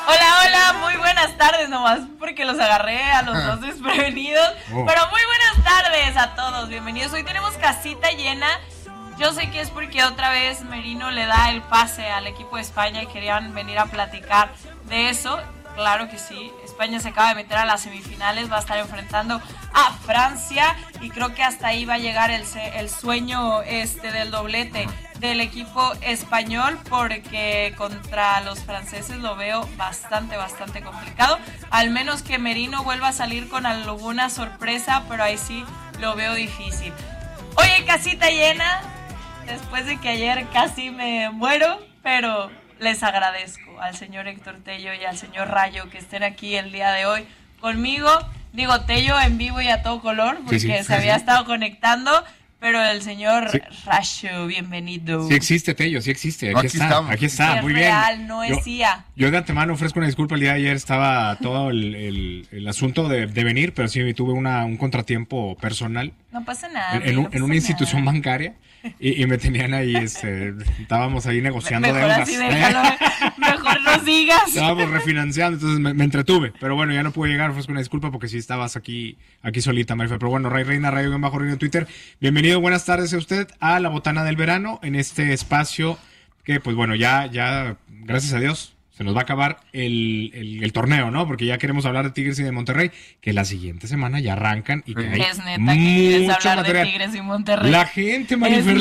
Hola, hola, muy buenas tardes, nomás porque los agarré a los dos desprevenidos. Pero muy buenas tardes a todos, bienvenidos. Hoy tenemos casita llena. Yo sé que es porque otra vez Merino le da el pase al equipo de España y querían venir a platicar de eso. Claro que sí, España se acaba de meter a las semifinales, va a estar enfrentando a Francia y creo que hasta ahí va a llegar el sueño del doblete del equipo español, porque contra los franceses lo veo bastante complicado, al menos que Merino vuelva a salir con alguna sorpresa, pero ahí sí lo veo difícil. Oye, casita llena, después de que ayer casi me muero, pero les agradezco al señor Héctor Tello y al señor Rayo que estén aquí el día de hoy conmigo. Digo Tello en vivo y a todo color, porque se había estado conectando, pero el señor Rayo, bienvenido. Sí existe, Tello, sí existe. Aquí está, sí, muy real, bien. No es IA. Yo de antemano ofrezco una disculpa. El día de ayer estaba todo el asunto de venir, pero sí tuve un contratiempo personal. No pasa nada. En una institución bancaria. Y me tenían ahí, estábamos ahí negociando mejor deudas. Así déjalo, mejor no sigas. Estábamos refinanciando, entonces me entretuve. Pero bueno, ya no pude llegar, ofrezco una disculpa porque sí estabas aquí solita, Marifer. Pero bueno, Reina, Rayo en Twitter. Bienvenido, buenas tardes a usted a La Botana del Verano, en este espacio que, pues bueno, ya, gracias a Dios, se nos va a acabar el torneo, ¿no? Porque ya queremos hablar de Tigres y de Monterrey, que la siguiente semana ya arrancan y que hay es neta que quieres hablar material. De Tigres y Monterrey. La gente, Marifer,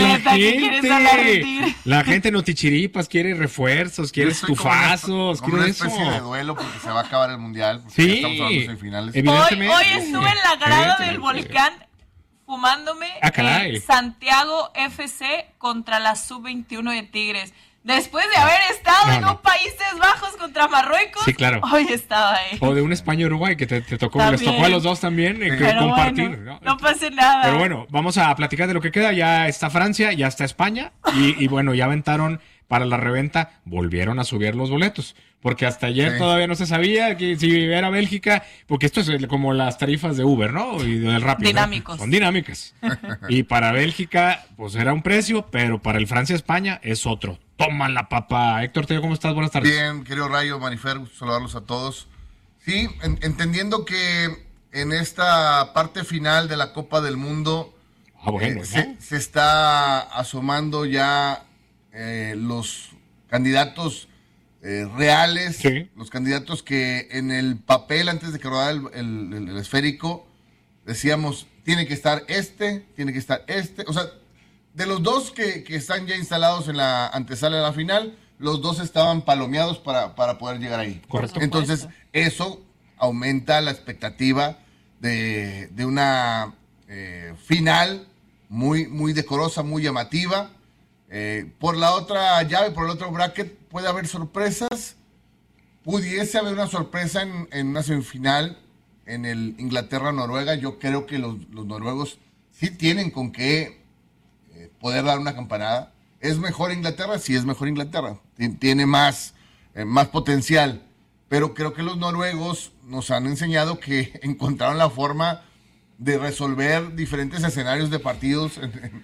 la gente notichiripas, quiere refuerzos, quiere estufazos, como una eso. especie de duelo porque se va a acabar el mundial. Sí, estamos hablando de semifinales. Hoy estuve en la grada del Volcán fumándome Santiago FC contra la Sub-21 de Tigres. Después de haber estado en un Países Bajos contra Marruecos, sí, claro. Hoy estaba ahí. O de un España-Uruguay que te tocó, también. Les tocó a los dos también compartir. Bueno, no pasa nada. Pero bueno, vamos a platicar de lo que queda. Ya está Francia, ya está España y bueno, ya aventaron para la reventa, volvieron a subir los boletos. Porque hasta ayer todavía no se sabía que si era Bélgica, porque esto es como las tarifas de Uber, ¿no? Y del Rappi. Dinámicos. ¿no? Son dinámicas. Y para Bélgica, pues era un precio, pero para el Francia-España es otro. Toma la papa. Héctor Tello, ¿cómo estás? Buenas tardes. Bien, querido Rayo, Marifer, saludarlos a todos. Sí, entendiendo que en esta parte final de la Copa del Mundo se está asomando ya los candidatos reales, los candidatos que en el papel, antes de que rodara el esférico, decíamos, tiene que estar tiene que estar o sea, de los dos que están ya instalados en la antesala de la final, los dos estaban palomeados para poder llegar ahí. Correcto. Entonces, eso aumenta la expectativa de una final muy decorosa, muy llamativa. Por la otra llave, por el otro bracket, puede haber sorpresas. Pudiese haber una sorpresa en una semifinal en el Inglaterra-Noruega. Yo creo que los noruegos sí tienen con qué poder dar una campanada. ¿Es mejor Inglaterra? Sí, es mejor Inglaterra. Tiene más potencial. Pero creo que los noruegos nos han enseñado que encontraron la forma de resolver diferentes escenarios de partidos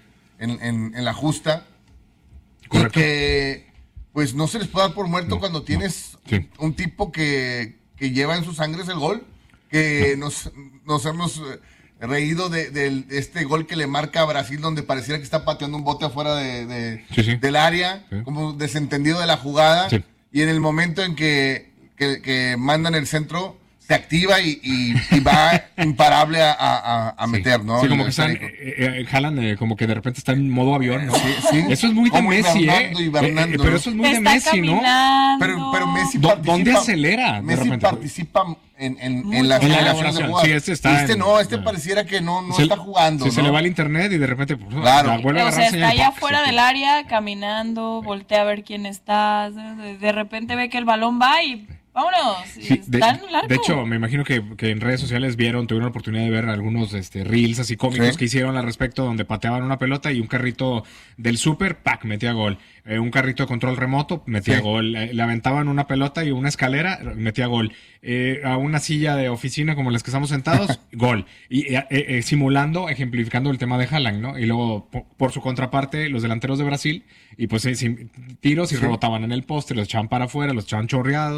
en la justa. Correcto. Y que pues no se les puede dar por muerto cuando tienes un tipo que lleva en su sangre el gol, que nos hemos reído de este gol que le marca a Brasil, donde pareciera que está pateando un bote afuera del área, como desentendido de la jugada, y en el momento en que mandan el centro se activa y va imparable a meter, ¿no? Sí, como que están, jalan, como que de repente está en modo avión, ¿no? Sí. Eso es muy de Messi, pero eso es muy de Messi, ¿no? Pero Messi participa. ¿Dónde acelera? Messi participa en la generación de jugadas. Sí, está pareciera que no está jugando. Se le va el internet y de repente claro. vuelve a agarrar. Está allá afuera del área, caminando, voltea a ver quién está, de repente ve que el balón va y vámonos. Sí, de hecho, me imagino que en redes sociales tuvieron la oportunidad de ver algunos reels así cómicos que hicieron al respecto, donde pateaban una pelota y un carrito del súper, ¡pac!, metía gol. Un carrito de control remoto, metía gol. Le aventaban una pelota y una escalera, metía gol. A una silla de oficina como las que estamos sentados, gol. Y simulando, ejemplificando el tema de Haaland, ¿no? Y luego, por su contraparte, los delanteros de Brasil, y pues tiros y rebotaban en el poste, los echaban para afuera, los echaban chorreados.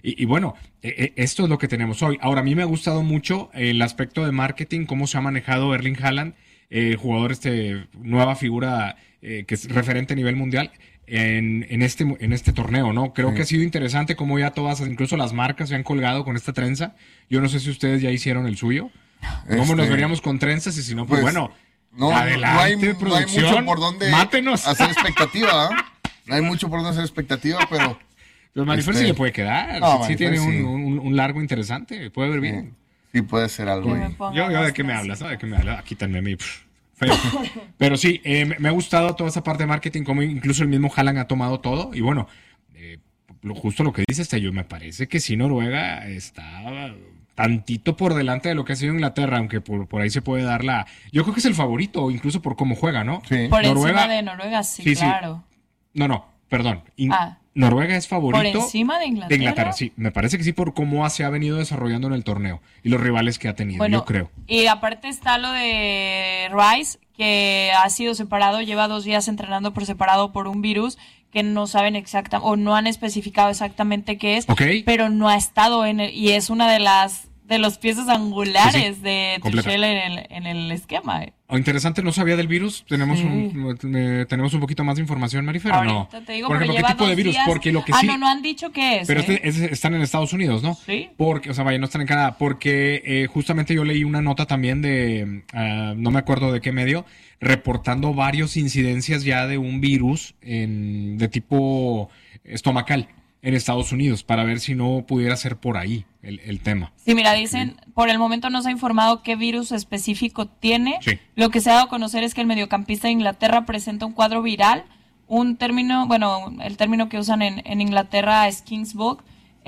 Y bueno, esto es lo que tenemos hoy. Ahora, a mí me ha gustado mucho el aspecto de marketing, cómo se ha manejado Erling Haaland, el jugador, nueva figura que es referente a nivel mundial en este torneo, ¿no? Creo que ha sido interesante cómo ya todas, incluso las marcas se han colgado con esta trenza. Yo no sé si ustedes ya hicieron el suyo. ¿Cómo nos veríamos con trenzas? Y si no, pues bueno, adelante, producción, no hay mucho por dónde mátenos. hacer expectativa, ¿eh? No hay mucho por dónde hacer expectativa, pero... Pero Marifer sí le puede quedar. No, sí tiene un largo interesante. Puede ver bien. Sí, puede ser algo ahí. Yo ¿de qué me hablas? ¿No? ¿De qué me hablas? Aquí también me... Feo. Pero sí, me ha gustado toda esa parte de marketing, como incluso el mismo Haaland ha tomado todo. Y bueno, justo lo que dices, yo me parece que sí Noruega está tantito por delante de lo que ha sido Inglaterra, aunque por ahí se puede dar la... Yo creo que es el favorito, incluso por cómo juega, ¿no? Sí. Por encima de Noruega, sí, claro. No, perdón. Noruega es favorito. ¿Por encima de Inglaterra? De Inglaterra, sí. Me parece que sí, por cómo se ha venido desarrollando en el torneo y los rivales que ha tenido, bueno, yo creo. Y aparte está lo de Rice, que ha sido separado, lleva 2 días entrenando por separado por un virus que no saben exactamente, o no han especificado exactamente qué es, pero no ha estado y es una de los piezas angulares de Tuchel en el esquema. Interesante, no sabía del virus. Tenemos un poquito más de información, Marifer. Ahorita no te digo, porque ¿qué tipo de virus? Días. Porque lo que sí. No han dicho qué es. Pero están en Estados Unidos, ¿no? Sí. Porque, o sea, no están en Canadá. Porque justamente yo leí una nota también de, no me acuerdo de qué medio, reportando varias incidencias ya de un virus de tipo estomacal en Estados Unidos, para ver si no pudiera ser por ahí el tema. Sí, mira, dicen, por el momento no se ha informado qué virus específico tiene. Sí. Lo que se ha dado a conocer es que el mediocampista de Inglaterra presenta un cuadro viral, el término que usan en Inglaterra es King's Book,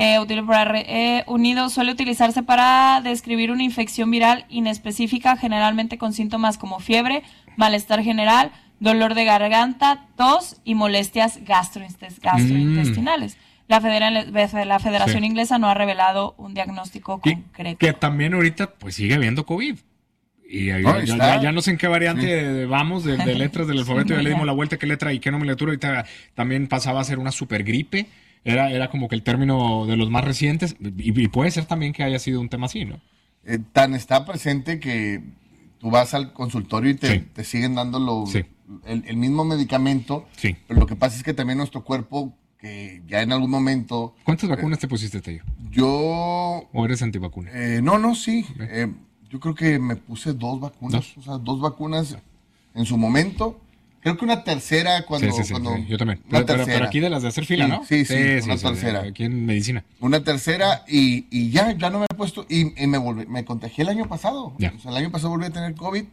suele utilizarse para describir una infección viral inespecífica, generalmente con síntomas como fiebre, malestar general, dolor de garganta, tos y molestias gastrointestinales. La Federación Inglesa no ha revelado un diagnóstico concreto. Que también ahorita pues sigue habiendo COVID. Y ya no sé en qué variante vamos de letras del alfabeto, ya le dimos la vuelta, qué letra y qué nomenclatura. Ahorita también pasaba a ser una supergripe. Era como que el término de los más recientes. Y puede ser también que haya sido un tema así, ¿no? Tan está presente que tú vas al consultorio y te siguen dando el mismo medicamento. Sí. Pero lo que pasa es que también nuestro cuerpo, que ya en algún momento... ¿Cuántas vacunas te pusiste, Tello? Yo... ¿O eres antivacuna? Sí. Yo creo que me puse 2 vacunas. O sea, 2 vacunas en su momento. Creo que una tercera cuando... Sí, yo también. Pero aquí de las de hacer fila, ¿no? Sí, una tercera. Aquí en medicina. Una tercera y ya no me he puesto... Y me contagié el año pasado. Ya. O sea, el año pasado volví a tener COVID.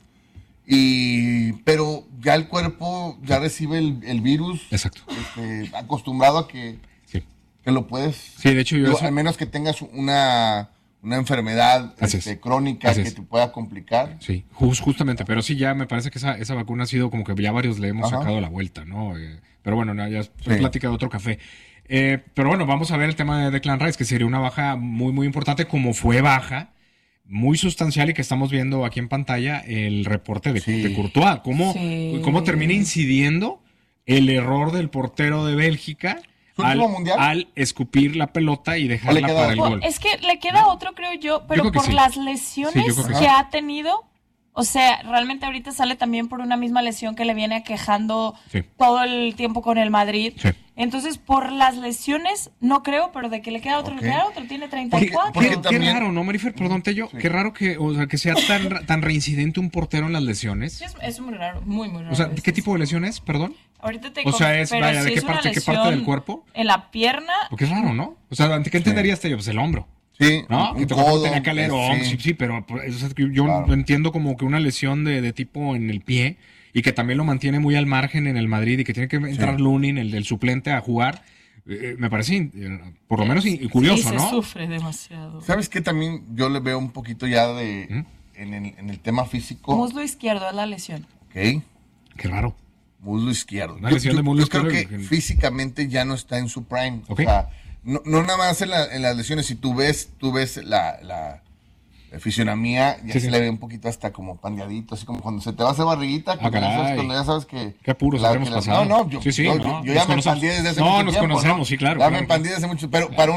Pero ya el cuerpo ya recibe el virus. Exacto. Acostumbrado a que lo puedes... Sí, de hecho al menos que tengas una enfermedad crónica que te pueda complicar. Sí, justamente. Pero sí, ya me parece que esa vacuna ha sido como que ya varios le hemos sacado la vuelta, ¿no? Pero bueno, ya es plática de otro café. Pero bueno, vamos a ver el tema de Declan Rice, que sería una baja muy, muy importante, como fue baja, muy sustancial, y que estamos viendo aquí en pantalla el reporte de Courtois. ¿Cómo termina incidiendo el error del portero de Bélgica al escupir la pelota y dejarla para el gol? Es que le queda otro, creo yo, pero por las lesiones que ha tenido. O sea, realmente ahorita sale también por una misma lesión que le viene aquejando todo el tiempo con el Madrid. Sí. Entonces, por las lesiones, no creo, pero de que le queda otro, tiene 34. Qué raro, ¿no, Marifer? Perdón, Tello. Qué raro que sea tan reincidente un portero en las lesiones. Es muy raro, muy, muy raro. O sea, ¿qué tipo de lesiones, perdón? Ahorita te ¿de qué parte del cuerpo? En la pierna. Porque es raro, ¿no? O sea, ¿qué entenderías, Tello? Pues el hombro. Sí, ¿no? Que tenía calerón, pero yo entiendo como que una lesión de tipo en el pie, y que también lo mantiene muy al margen en el Madrid, y que tiene que entrar Lunin, el suplente, a jugar. Me parece por lo menos curioso, ¿no? Se sufre demasiado. ¿Sabes qué? También yo le veo un poquito ya en el tema físico. Muslo izquierdo es la lesión. Ok. Qué raro. Muslo izquierdo. Una lesión de muslo izquierdo. Yo creo que físicamente ya no está en su prime. Okay. O sea, no nada más en las lesiones. Si tú ves la fisionomía, ya se le ve un poquito hasta como pandeadito, así como cuando se te va a hacer barriguita, cuando ya sabes que... Qué apuros habremos pasado. Yo ya me pandí desde hace mucho tiempo. Nos conocemos, sí, claro. Ya me pandí desde hace mucho, pero para un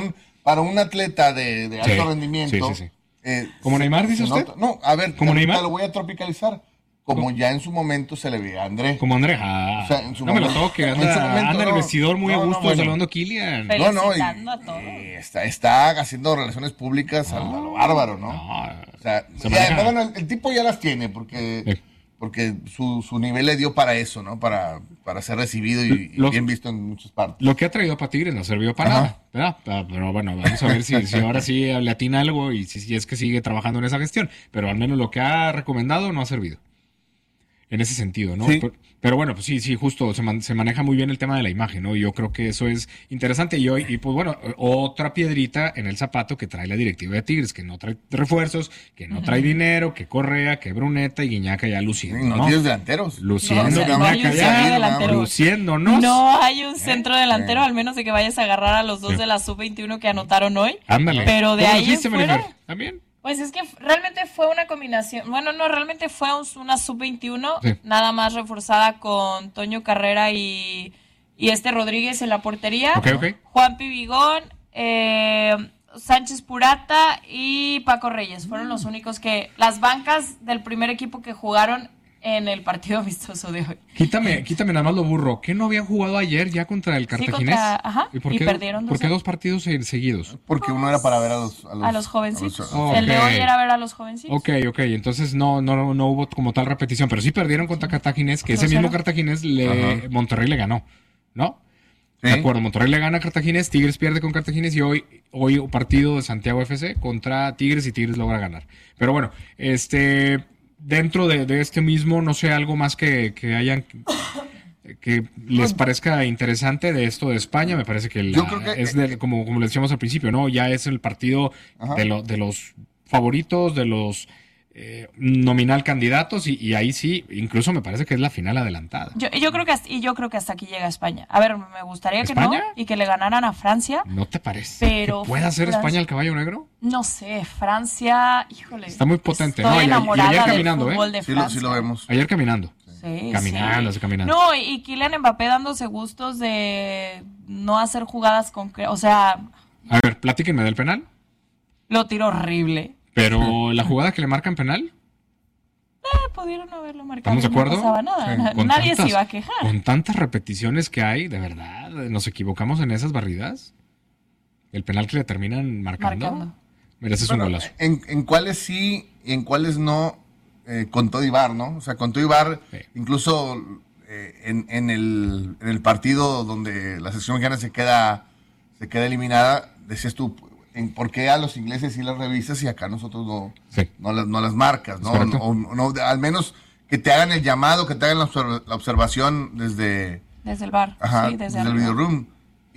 para un atleta de alto rendimiento. Sí. ¿Como Neymar, dice usted? No, a ver, ¿Como Neymar? lo voy a tropicalizar. Como ya en su momento se le veía a André. Como André. O sea, en su no momento, me lo toque. en su momento, Anda en el vestidor muy a gusto bueno. saludando a Kylian. Felicitando a todos. Está haciendo relaciones públicas a lo bárbaro, ¿no? O sea, bueno, el tipo ya las tiene porque su nivel le dio para eso, ¿no? Para ser recibido y bien visto en muchas partes. Lo que ha traído para Tigres no sirvió para nada, ¿verdad? Pero bueno, vamos a ver si ahora sí le atina algo y si es que sigue trabajando en esa gestión. Pero al menos lo que ha recomendado no ha servido. En ese sentido, ¿no? Sí. Pero bueno, pues sí, justo se maneja muy bien el tema de la imagen, ¿no? Y yo creo que eso es interesante. Y pues bueno, otra piedrita en el zapato que trae la directiva de Tigres, que no trae refuerzos, que no trae dinero, que Correa, que Bruneta y Guiñaca ya luciendo, No tienes delanteros. Luciendo, no hay un centro delantero. luciéndonos. No hay un centro delantero, al menos de que vayas a agarrar a los dos de la sub-21 que anotaron hoy. Ándale. Pero de ¿Cómo ahí lo hiciste, en fuera... Marifer? ¿También? Pues es que realmente fue una combinación, bueno, no, realmente fue una sub-21, nada más reforzada con Toño Carrera y Rodríguez en la portería, Ok. Juan Pibigón, Sánchez Purata y Paco Reyes, fueron los únicos las bancas del primer equipo que jugaron en el partido amistoso de hoy. Quítame nada más lo burro. ¿Qué no habían jugado ayer ya contra el Cartaginés? Sí, y perdieron 2-0. ¿Por qué 2 partidos seguidos? Porque uno era para ver a los jovencitos. Okay. El de hoy era ver a los jovencitos. Ok. Entonces no hubo como tal repetición, pero sí perdieron contra Cartaginés, que ese mismo Cartaginés Monterrey le ganó, ¿no? Sí. De acuerdo, Monterrey le gana a Cartaginés, Tigres pierde con Cartaginés y hoy partido de Santiago FC contra Tigres y Tigres logra ganar. Pero bueno, dentro de este mismo, no sé, algo más que hayan que les parezca interesante de esto de España. Me parece que, yo creo que como le decíamos al principio, ¿no? Ya es el partido de los favoritos, de los nominal candidatos y ahí sí, incluso me parece que es la final adelantada. Yo creo que hasta aquí llega España. A ver, me gustaría que ¿España? no y que le ganaran a Francia. ¿No te parece? Pero ¿Que pueda ser España el caballo negro? No sé, Francia, híjole. Está muy potente, estoy ¿no? Y enamorada ayer del caminando, fútbol de Francia. Sí lo vemos. Ayer caminando. Sí, caminando. No, y Kylian Mbappé dándose gustos de no hacer jugadas concretas. O sea, a ver, platíquenme del penal. Lo tiró horrible. Pero la jugada que le marcan penal. Pudieron haberlo marcado. ¿Estamos de acuerdo? No pasaba nada. Sí. Nadie se iba a quejar. Con tantas repeticiones que hay, de verdad, ¿nos equivocamos en esas barridas? El penal que le terminan marcando. Mereces un golazo. En cuáles sí y en cuáles no, con todo Ibar, ¿no? O sea, con todo Ibar, incluso en el partido donde la selección mexicana se queda eliminada, decías tú, ¿por qué a los ingleses sí las revisas y acá nosotros no las marcas, ¿no? No, al menos que te hagan el llamado, que te hagan la observación desde el bar. Ajá, sí, desde el video room.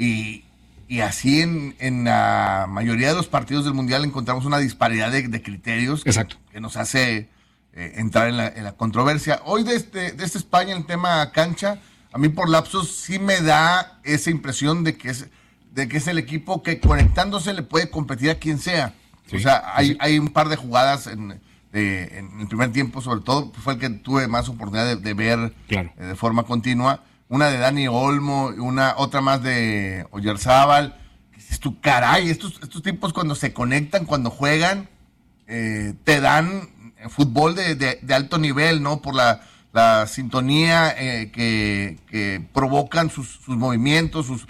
Y así en la mayoría de los partidos del Mundial encontramos una disparidad de criterios que nos hace entrar en la controversia. Hoy de este España, el tema cancha, a mí por lapsos sí me da esa impresión de que es el equipo que conectándose le puede competir a quien sea. Sí, o sea, hay un par de jugadas en el primer tiempo, sobre todo, fue el que tuve más oportunidad de ver de forma continua. Una de Dani Olmo, otra más de Oyarzábal. Dices tú, caray, estos tipos cuando se conectan, cuando juegan, te dan fútbol de alto nivel, ¿no? Por la sintonía que provocan sus movimientos, sus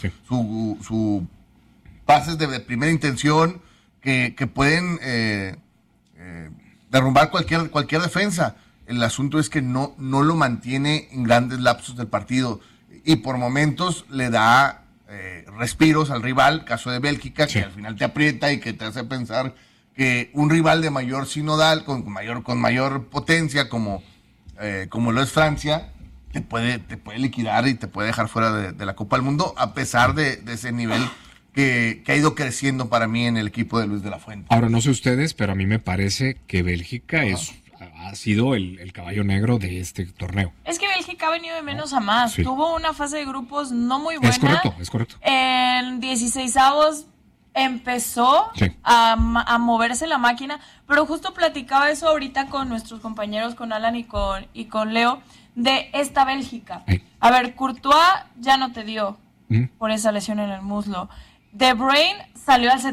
pases de primera intención, que pueden derrumbar cualquier defensa. El asunto es que no lo mantiene en grandes lapsos del partido y por momentos le da respiros al rival, caso de Bélgica, que al final te aprieta y que te hace pensar que un rival de mayor sinodal, con mayor potencia, como lo es Francia, te puede liquidar y te puede dejar fuera de la Copa del Mundo, a pesar de ese nivel que ha ido creciendo para mí en el equipo de Luis de la Fuente. Ahora, no sé ustedes, pero a mí me parece que Bélgica ha sido el caballo negro de este torneo. Es que Bélgica ha venido de menos a más. Sí. Tuvo una fase de grupos no muy buena. Es correcto. En 16avos empezó a moverse la máquina, pero justo platicaba eso ahorita con nuestros compañeros, con Alan y con Leo, de esta Bélgica. A ver, Courtois ya no te dio por esa lesión en el muslo. De Bruyne salió al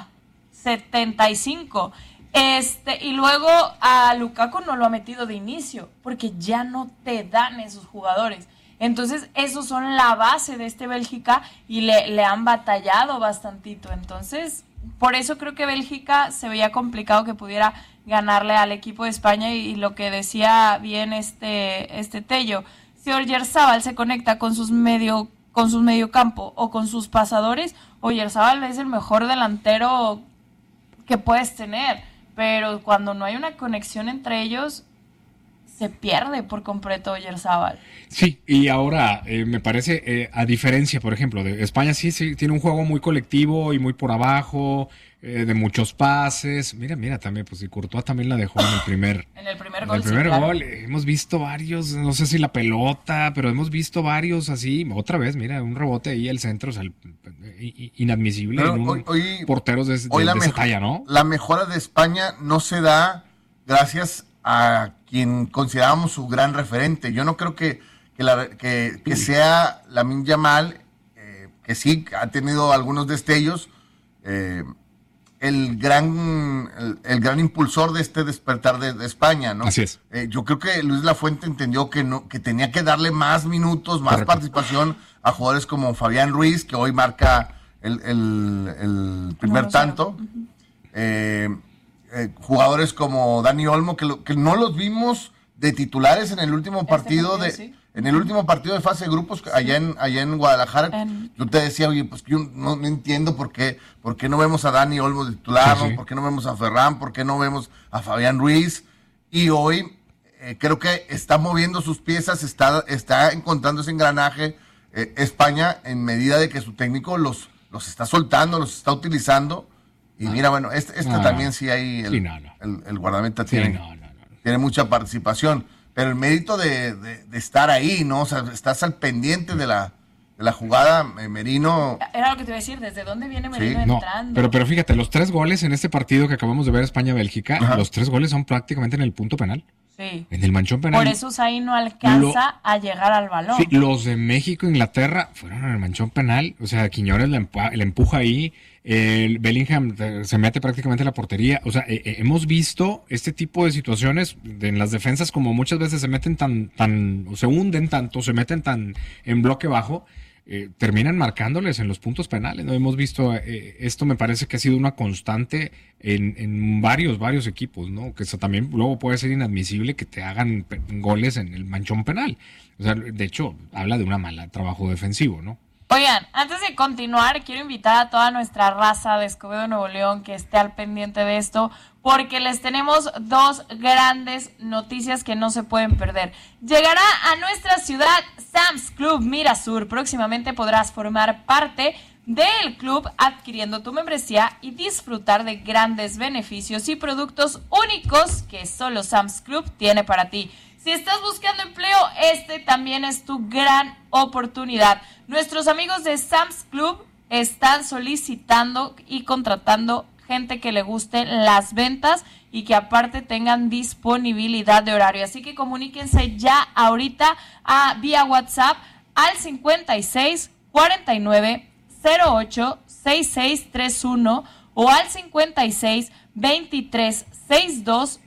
75. Y luego a Lukaku no lo ha metido de inicio, porque ya no te dan esos jugadores. Entonces, esos son la base de Bélgica y le han batallado bastantito. Entonces, por eso creo que Bélgica se veía complicado que pudiera ganarle al equipo de España y lo que decía bien Tello, si Oyarzabal se conecta con sus mediocampo o con sus pasadores, Oyarzabal es el mejor delantero que puedes tener, pero cuando no hay una conexión entre ellos, se pierde por completo Oyarzabal. Sí, y ahora me parece, a diferencia, por ejemplo, de España, sí tiene un juego muy colectivo y muy por abajo, de muchos pases. Mira, también, pues, y Courtois también la dejó en el primer gol. En el primer gol, hemos visto varios, no sé si la pelota, pero hemos visto varios así, otra vez, mira, un rebote ahí al centro, o sea, inadmisible en porteros de esa talla, ¿no? La mejora de España no se da gracias a quien considerábamos su gran referente. Yo no creo que sea Lamine Yamal, que sí ha tenido algunos destellos, el gran impulsor de este despertar de España, ¿no? Así es. Yo creo que Luis Lafuente entendió que tenía que darle más minutos, más participación a jugadores como Fabián Ruiz, que hoy marca el primer tanto. Jugadores como Dani Olmo, que no los vimos de titulares en el último partido en el último partido de fase de grupos allá en Guadalajara. Yo te decía, oye, pues yo no entiendo por qué no vemos a Dani Olmo de titular, ¿no? ¿Por qué no vemos a Ferran? ¿Por qué no vemos a Fabián Ruiz? Y hoy creo que está moviendo sus piezas, está encontrando ese engranaje España, en medida de que su técnico los está soltando, los está utilizando. Y mira, bueno, también sí hay el guardameta tiene mucha participación, pero el mérito de estar ahí, ¿no? O sea, estás al pendiente de la jugada, Merino. Era lo que te iba a decir, ¿desde dónde viene Merino entrando? Pero fíjate, los 3 goles en este partido que acabamos de ver, España-Bélgica, los 3 goles son prácticamente en el punto penal. Sí. En el manchón penal. Por eso Zayn no alcanza a llegar al balón. Sí, los de México, Inglaterra, fueron en el manchón penal. O sea, Quiñones le empuja ahí. Bellingham se mete prácticamente a la portería. O sea, hemos visto este tipo de situaciones en las defensas, como muchas veces se meten o se hunden tanto, se meten tan en bloque bajo, terminan marcándoles en los puntos penales, ¿no? Hemos visto esto, me parece que ha sido una constante en varios equipos, ¿no? Que eso también luego puede ser inadmisible que te hagan goles en el manchón penal. O sea, de hecho, habla de un mal trabajo defensivo, ¿no? Oigan, antes de continuar, quiero invitar a toda nuestra raza de Escobedo, Nuevo León, que esté al pendiente de esto, porque les tenemos 2 grandes noticias que no se pueden perder. Llegará a nuestra ciudad Sam's Club Mirasur. Próximamente podrás formar parte del club adquiriendo tu membresía y disfrutar de grandes beneficios y productos únicos que solo Sam's Club tiene para ti. Si estás buscando empleo, también es tu gran oportunidad. Nuestros amigos de Sam's Club están solicitando y contratando gente que le gusten las ventas y que aparte tengan disponibilidad de horario. Así que comuníquense ya ahorita vía WhatsApp al 56 49 08 6631 o al 56 23 62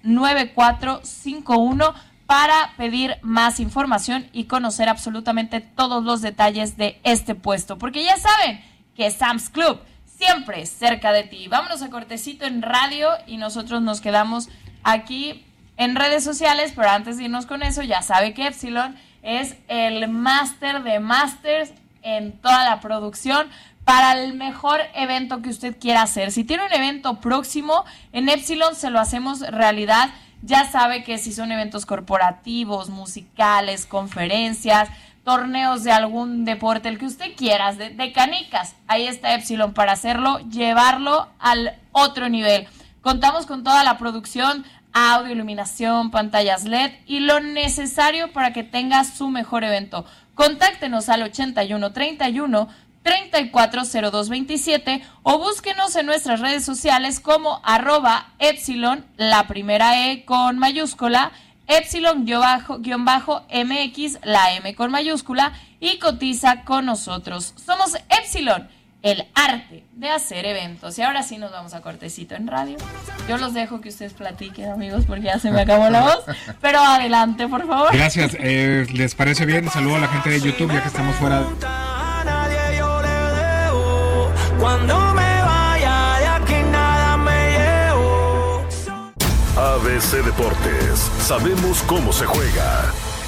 9451 para pedir más información y conocer absolutamente todos los detalles de este puesto. Porque ya saben que Sam's Club siempre cerca de ti. Vámonos a cortecito en radio y nosotros nos quedamos aquí en redes sociales, pero antes de irnos con eso, ya sabe que Epsilon es el máster de masters en toda la producción para el mejor evento que usted quiera hacer. Si tiene un evento próximo, en Epsilon se lo hacemos realidad. Ya sabe que si son eventos corporativos, musicales, conferencias, torneos de algún deporte, el que usted quiera, de canicas, ahí está Epsilon para hacerlo, llevarlo al otro nivel. Contamos con toda la producción, audio, iluminación, pantallas LED y lo necesario para que tenga su mejor evento. Contáctenos al 8131 340227 o búsquenos en nuestras redes sociales como @Epsilon, la primera E con mayúscula, Epsilon-MX, la M con mayúscula, y cotiza con nosotros. Somos Epsilon el arte de hacer eventos. Y ahora sí nos vamos a cortecito en radio. Yo los dejo que ustedes platiquen, amigos, porque ya se me acabó la voz. Pero adelante, por favor. Gracias. ¿Les parece bien? Saludo a la gente de YouTube, ya que estamos fuera. Cuando me vaya de aquí nada me llevo. ABC Deportes, sabemos cómo se juega.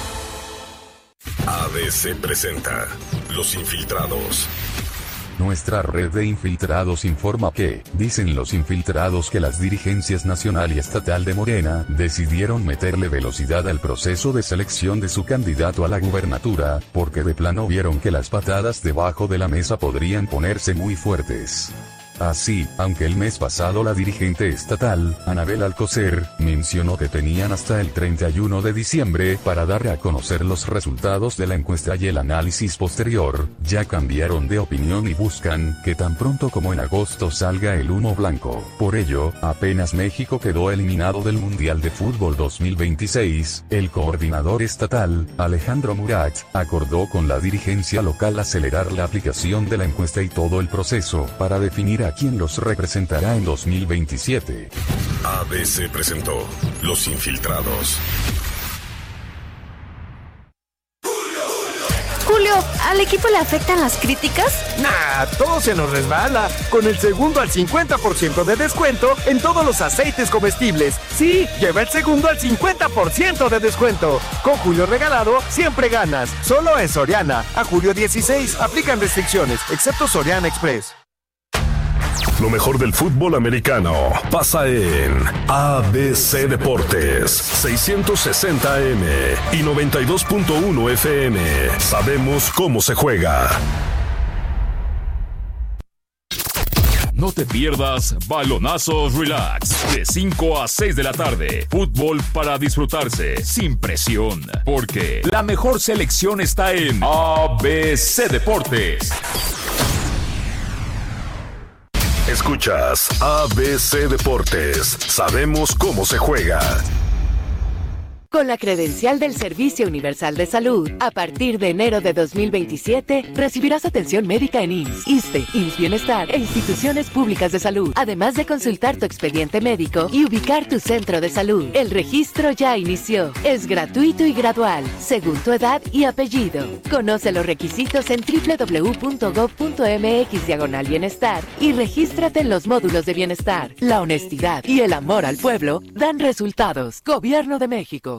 ABC presenta Los Infiltrados. Nuestra red de infiltrados informa que, dicen los infiltrados, que las dirigencias nacional y estatal de Morena decidieron meterle velocidad al proceso de selección de su candidato a la gubernatura, porque de plano vieron que las patadas debajo de la mesa podrían ponerse muy fuertes. Así, aunque el mes pasado la dirigente estatal, Anabel Alcocer, mencionó que tenían hasta el 31 de diciembre para dar a conocer los resultados de la encuesta y el análisis posterior, ya cambiaron de opinión y buscan que tan pronto como en agosto salga el humo blanco. Por ello, apenas México quedó eliminado del Mundial de Fútbol 2026, el coordinador estatal, Alejandro Murat, acordó con la dirigencia local acelerar la aplicación de la encuesta y todo el proceso para definir a quién los representará en 2027. ABC presentó Los Infiltrados. Julio, ¿al equipo le afectan las críticas? Nah, todo se nos resbala. Con el segundo al 50% de descuento en todos los aceites comestibles. Sí, lleva el segundo al 50% de descuento. Con Julio Regalado, siempre ganas. Solo en Soriana. A julio 16, aplican restricciones, excepto Soriana Express. Lo mejor del fútbol americano pasa en ABC Deportes, 660 AM y 92.1 FM. Sabemos cómo se juega. No te pierdas Balonazos Relax, de 5 a 6 de la tarde. Fútbol para disfrutarse, sin presión. Porque la mejor selección está en ABC Deportes. Escuchas ABC Deportes. Sabemos cómo se juega. Con la credencial del Servicio Universal de Salud, a partir de enero de 2027, recibirás atención médica en IMSS, ISSSTE, IMSS Bienestar e instituciones públicas de salud, además de consultar tu expediente médico y ubicar tu centro de salud. El registro ya inició. Es gratuito y gradual, según tu edad y apellido. Conoce los requisitos en www.gov.mx/bienestar y regístrate en los módulos de bienestar. La honestidad y el amor al pueblo dan resultados. Gobierno de México.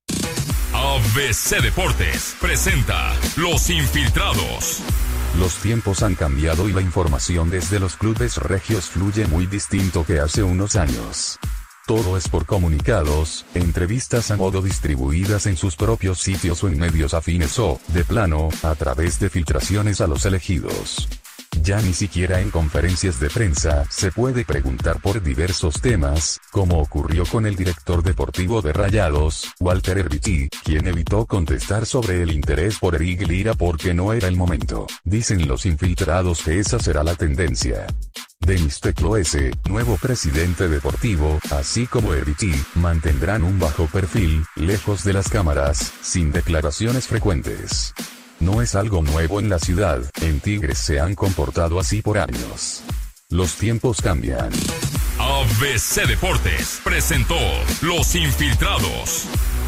ABC Deportes presenta Los Infiltrados. Los tiempos han cambiado y la información desde los clubes regios fluye muy distinto que hace unos años. Todo es por comunicados, entrevistas a modo distribuidas en sus propios sitios o en medios afines o, de plano, a través de filtraciones a los elegidos. Ya ni siquiera en conferencias de prensa se puede preguntar por diversos temas, como ocurrió con el director deportivo de Rayados, Walter Erviti, quien evitó contestar sobre el interés por Eric Lira porque no era el momento. Dicen los infiltrados que esa será la tendencia. Denis Tecloese, nuevo presidente deportivo, así como Erviti, mantendrán un bajo perfil, lejos de las cámaras, sin declaraciones frecuentes. No es algo nuevo en la ciudad, en Tigres se han comportado así por años. Los tiempos cambian. ABC Deportes presentó Los Infiltrados.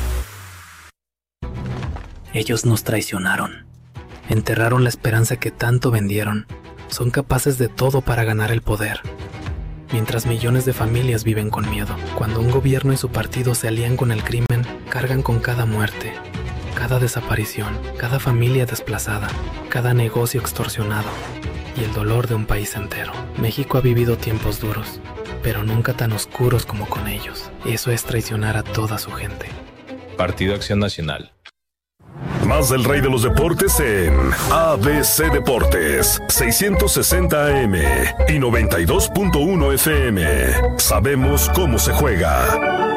Ellos nos traicionaron. Enterraron la esperanza que tanto vendieron. Son capaces de todo para ganar el poder. Mientras millones de familias viven con miedo. Cuando un gobierno y su partido se alían con el crimen, cargan con cada muerte. Cada desaparición, cada familia desplazada, cada negocio extorsionado y el dolor de un país entero. México ha vivido tiempos duros, pero nunca tan oscuros como con ellos. Eso es traicionar a toda su gente. Partido Acción Nacional. Más del rey de los deportes en ABC Deportes, 660 AM y 92.1 FM. Sabemos cómo se juega.